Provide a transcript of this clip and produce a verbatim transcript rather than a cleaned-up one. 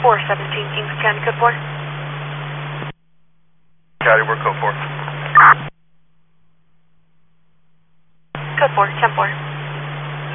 four seventeen, Kings County, code four. County, we're code four. Code four, ten four.